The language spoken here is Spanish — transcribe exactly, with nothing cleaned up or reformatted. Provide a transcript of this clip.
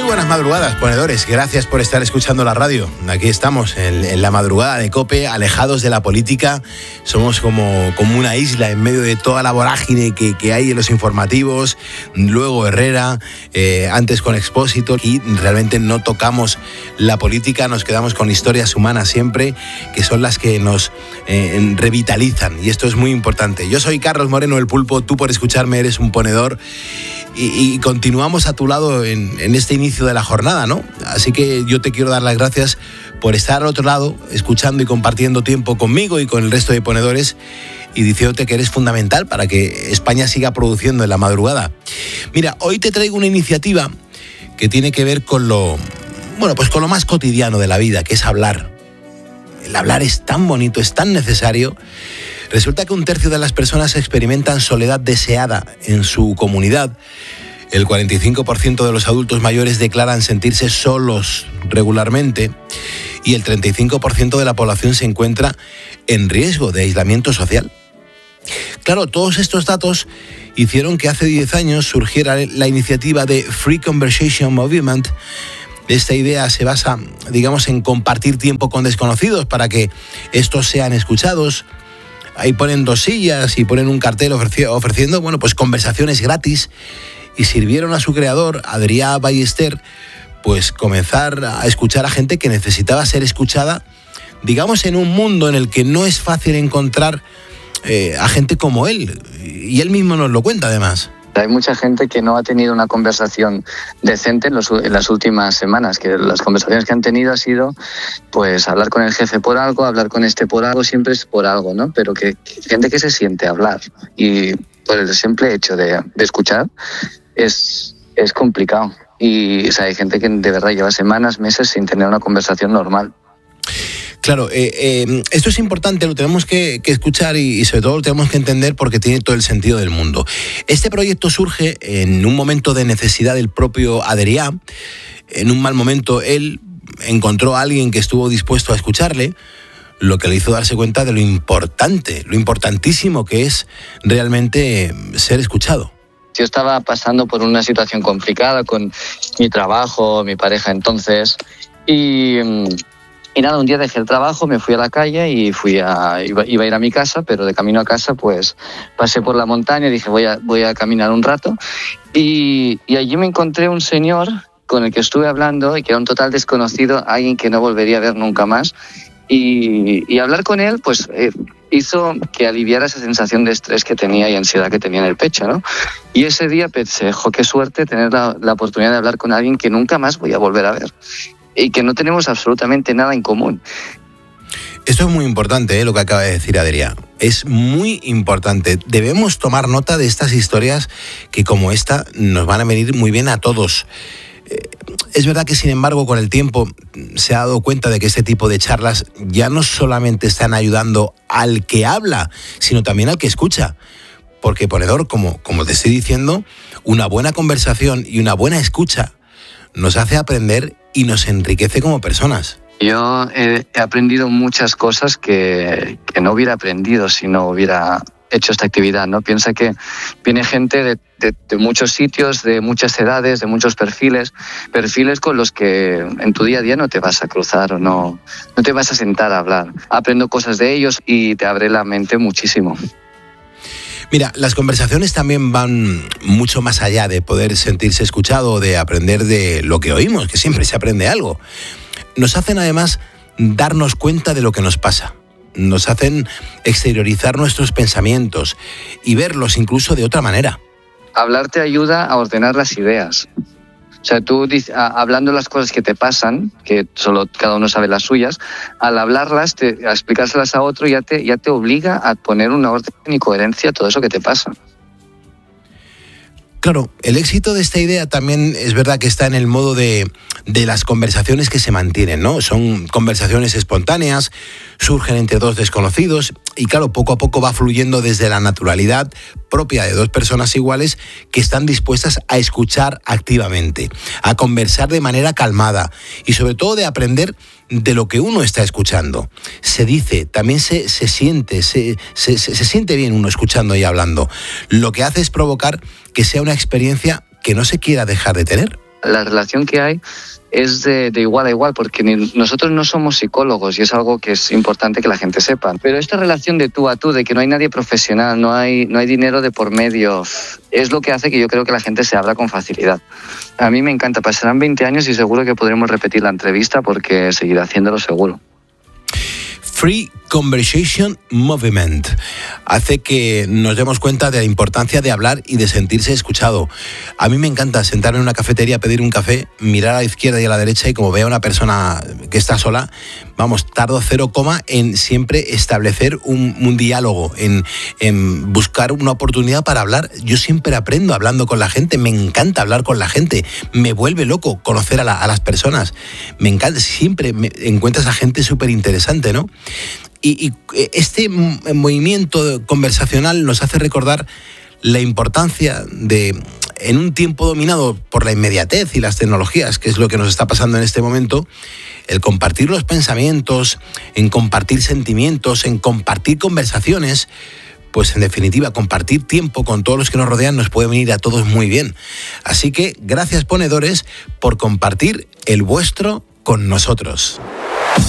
buenas madrugadas, ponedores. Gracias por estar escuchando la radio. Aquí estamos, en, en la madrugada de COPE, alejados de la política. Somos como, como una isla en medio de toda la vorágine que, que hay en los informativos. Luego Herrera, eh, antes con Expósito. Y realmente no tocamos la política, nos quedamos con historias humanas siempre, que son las que nos eh, revitalizan. Y esto es muy importante. Yo soy Carlos Moreno, el Pulpo. Tú, por escucharme, eres un ponedor. Y, y continuamos a tu lado en, en este inicio de la jornada, ¿no? Así que yo te quiero dar las gracias por estar al otro lado, escuchando y compartiendo tiempo conmigo y con el resto de ponedores, y diciéndote que eres fundamental para que España siga produciendo en la madrugada. Mira, hoy te traigo una iniciativa que tiene que ver con lo, bueno, pues con lo más cotidiano de la vida, que es hablar. El hablar es tan bonito, es tan necesario. Resulta que un tercio de las personas experimentan soledad deseada en su comunidad. El cuarenta y cinco por ciento de los adultos mayores declaran sentirse solos regularmente y el treinta y cinco por ciento de la población se encuentra en riesgo de aislamiento social. Claro, todos estos datos hicieron que hace diez años surgiera la iniciativa de Free Conversation Movement. Esta idea se basa, digamos, en compartir tiempo con desconocidos para que estos sean escuchados. Ahí ponen dos sillas y ponen un cartel ofreci- ofreciendo, bueno, pues conversaciones gratis, y sirvieron a su creador, Adrià Ballester, pues comenzar a escuchar a gente que necesitaba ser escuchada, digamos, en un mundo en el que no es fácil encontrar eh, a gente como él, y él mismo nos lo cuenta además. Hay mucha gente que no ha tenido una conversación decente en, los, en las últimas semanas, que las conversaciones que han tenido ha sido pues hablar con el jefe por algo, hablar con este por algo, siempre es por algo, ¿no? Pero que, que gente que se siente hablar, y por el simple hecho de, de escuchar es, es complicado. Y o sea, hay gente que de verdad lleva semanas, meses sin tener una conversación normal. Claro, eh, eh, esto es importante, lo tenemos que, que escuchar y, y sobre todo lo tenemos que entender porque tiene todo el sentido del mundo. Este proyecto surge en un momento de necesidad del propio Adrià. En un mal momento él encontró a alguien que estuvo dispuesto a escucharle, lo que le hizo darse cuenta de lo importante, lo importantísimo que es realmente ser escuchado. Yo estaba pasando por una situación complicada con mi trabajo, mi pareja entonces, y... Y nada, un día dejé el trabajo, me fui a la calle y fui a, iba, iba a ir a mi casa, pero de camino a casa pues pasé por la montaña y dije voy a, voy a caminar un rato. Y, y allí me encontré un señor con el que estuve hablando y que era un total desconocido, alguien que no volvería a ver nunca más. Y, y hablar con él pues eh, hizo que aliviara esa sensación de estrés que tenía y ansiedad que tenía en el pecho, ¿no? Y ese día pensé, jo, qué suerte tener la, la oportunidad de hablar con alguien que nunca más voy a volver a ver. Y que no tenemos absolutamente nada en común. Esto es muy importante, ¿eh? Lo que acaba de decir Adrià. Es muy importante. Debemos tomar nota de estas historias que, como esta, nos van a venir muy bien a todos. Eh, es verdad que, sin embargo, con el tiempo se ha dado cuenta de que este tipo de charlas ya no solamente están ayudando al que habla, sino también al que escucha. Porque, ponedor, como, como te estoy diciendo, una buena conversación y una buena escucha nos hace aprender y nos enriquece como personas. Yo he, he aprendido muchas cosas que, que no hubiera aprendido si no hubiera hecho esta actividad, ¿no? Piensa que viene gente de, de, de muchos sitios, de muchas edades, de muchos perfiles, perfiles con los que en tu día a día no te vas a cruzar o no, no te vas a sentar a hablar. Aprendo cosas de ellos y te abre la mente muchísimo. Mira, las conversaciones también van mucho más allá de poder sentirse escuchado, de aprender de lo que oímos, que siempre se aprende algo. Nos hacen además darnos cuenta de lo que nos pasa. Nos hacen exteriorizar nuestros pensamientos y verlos incluso de otra manera. Hablar te ayuda a ordenar las ideas. O sea, tú hablando las cosas que te pasan, que solo cada uno sabe las suyas, al hablarlas, te, a explicárselas a otro, ya te, ya te obliga a poner una orden y coherencia a todo eso que te pasa. Claro, el éxito de esta idea también es verdad que está en el modo de, de las conversaciones que se mantienen, ¿no? Son conversaciones espontáneas, surgen entre dos desconocidos y claro, poco a poco va fluyendo desde la naturalidad propia de dos personas iguales que están dispuestas a escuchar activamente, a conversar de manera calmada y sobre todo de aprender de lo que uno está escuchando. Se dice, también se, se siente, se, se, se, se siente bien uno escuchando y hablando. Lo que hace es provocar que sea una experiencia que no se quiera dejar de tener. la relación que hay es de, de igual a igual, porque ni, nosotros no somos psicólogos y es algo que es importante que la gente sepa. Pero esta relación de tú a tú, de que no hay nadie profesional, no hay, no hay dinero de por medio, es lo que hace que yo creo que la gente se abra con facilidad. A mí me encanta, pasarán veinte años y seguro que podremos repetir la entrevista porque seguiré haciéndolo seguro. Free Conversation Movement hace que nos demos cuenta de la importancia de hablar y de sentirse escuchado. A mí me encanta sentarme en una cafetería, pedir un café, mirar a la izquierda y a la derecha y como veo a una persona que está sola, vamos, tardo cero coma en siempre establecer un, un diálogo, en, en buscar una oportunidad para hablar. Yo siempre aprendo hablando con la gente, me encanta hablar con la gente, me vuelve loco conocer a, la, a las personas, me encanta, siempre me encuentras a gente súper interesante, ¿no? Y, y este movimiento conversacional nos hace recordar la importancia de, en un tiempo dominado por la inmediatez y las tecnologías, que es lo que nos está pasando en este momento, el compartir los pensamientos, en compartir sentimientos, en compartir conversaciones, pues en definitiva, compartir tiempo con todos los que nos rodean nos puede venir a todos muy bien. Así que gracias, ponedores, por compartir el vuestro con nosotros.